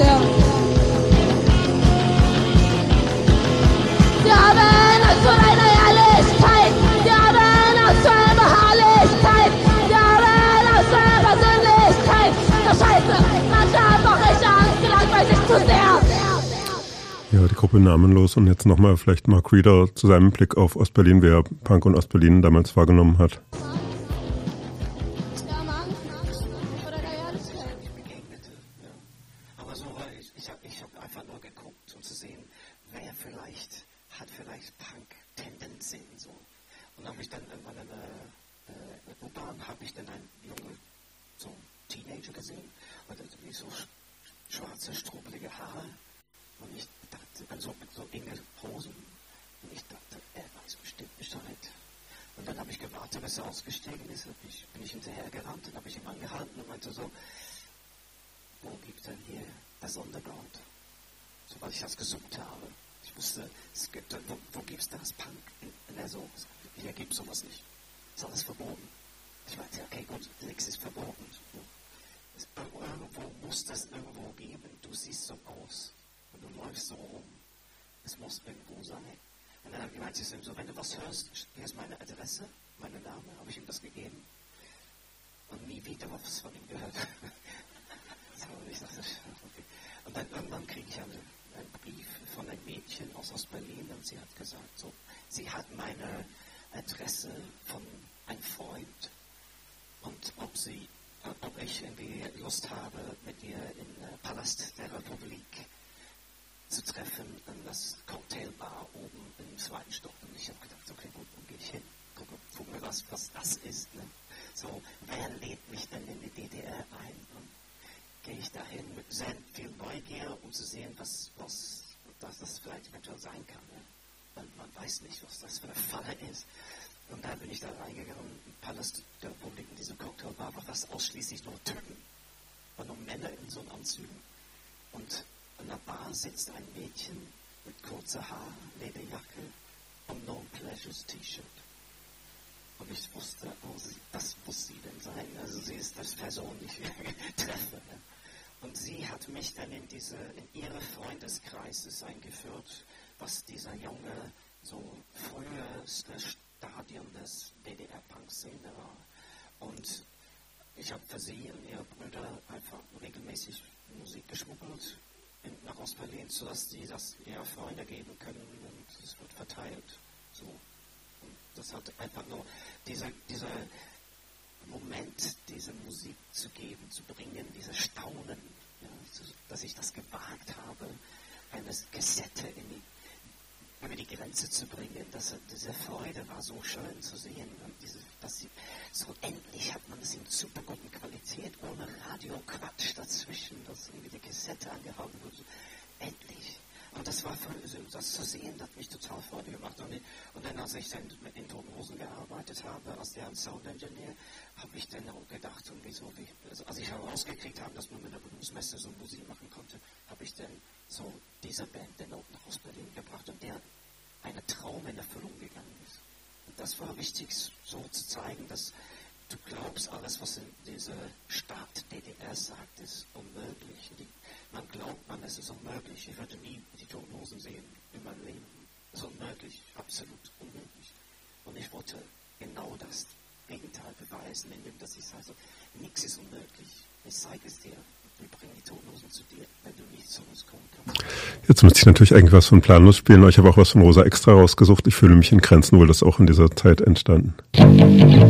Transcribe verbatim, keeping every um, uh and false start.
dir. Ja, wenn es zu deiner Ehrlichkeit, ja, wenn es zu deiner Beharrlichkeit, ja, wenn es zu deiner Persönlichkeit, das Scheiße, manchmal hab auch ich Angst, gelangweilt sich zu sehr. Ja, die Gruppe Namenlos und jetzt nochmal vielleicht Mark Reeder zu seinem Blick auf Ostberlin, wie er Punk und Ostberlin damals wahrgenommen hat. Sitzt ein Mädchen mit kurzer Haar, Lederjacke und No Pleasures T-Shirt. Und ich wusste, oh, sie, das muss sie denn sein. Also sie ist das persönliche Treffer. Ne? Und sie hat mich dann in diese, in ihre Freundeskreises eingeführt, was dieser junge, so früheste Stadium des D D R-Punk-Szene war. Und ich habe für sie und ihre Brüder einfach regelmäßig Musik geschmuggelt nach Ostberlin, sodass die das ihrer Freunde geben können und es wird verteilt. So. Und das hat einfach nur dieser, dieser Moment, diese Musik zu geben, zu bringen, dieses Staunen, ja, dass ich das gewagt habe, eine Kassette in die, über die Grenze zu bringen. Das, diese Freude war so schön zu sehen. Und diese, dass sie, so endlich hat man es in super guten Qualität, ohne Radio-Quatsch dazwischen, dass irgendwie die Kassette angehalten wurde. Endlich. Und das war voll, das zu sehen, das hat mich total Freude gemacht. Und, und dann, als ich dann in Toten Hosen gearbeitet habe, als der Sound Engineer, habe ich dann auch gedacht, und wieso, wie, also als ich herausgekriegt habe, dass man mit der Bluesmesse so Musik machen konnte, habe ich dann so diese Band dann auch nach Ostberlin gebracht und der eine Traum in Erfüllung gegangen ist. Und das war wichtig, so zu zeigen, dass du glaubst, alles, was in dieser Staat D D R sagt, ist unmöglich. Die, man glaubt, man, es ist unmöglich. Ich würde nie die Toten Hosen sehen in meinem Leben. Es ist unmöglich, absolut unmöglich. Und ich wollte genau das Gegenteil beweisen, indem dass ich sage, so, nichts ist unmöglich. Ich zeige es dir. Wir bringen die Toten Hosen zu dir, wenn du nicht zu uns kommen kannst. Jetzt müsste ich natürlich eigentlich was von Planlos spielen, aber ich habe auch was von Rosa Extra rausgesucht. Ich fühle mich in Grenzen, wohl das auch in dieser Zeit entstanden.